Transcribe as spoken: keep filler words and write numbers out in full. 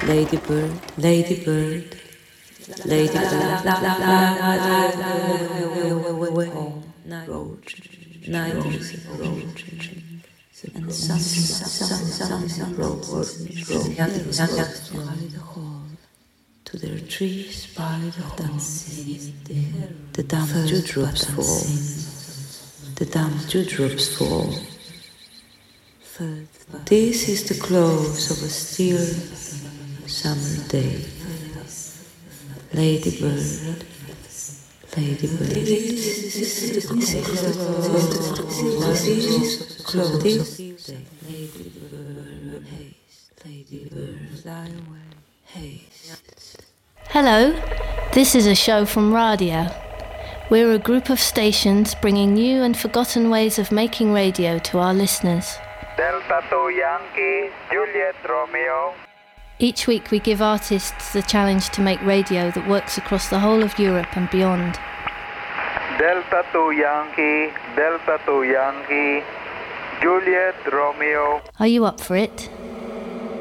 Ladybird, ladybird, ladybird, roach, night is a roach, and some, some, some, some roach, to their trees by the hall. The damn dewdrops fall, the damn dewdrops fall. This is the close of a still summer day. Ladybird, ladybird. This is the close of this day. Ladybird, haste, ladybird, fly away, haste. Hello, this is a show from Radio. We're a group of stations bringing new and forgotten ways of making radio to our listeners. Delta two Yankee, Juliet Romeo. Each week we give artists the challenge to make radio that works across the whole of Europe and beyond. Delta two Yankee, Delta two Yankee, Juliet Romeo. Are you up for it?